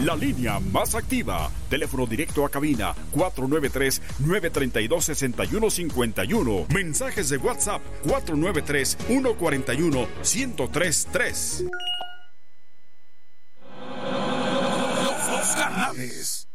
la línea más activa. Teléfono directo a cabina 493-932-6151. Mensajes de WhatsApp 493-141-1033. Los dos canales.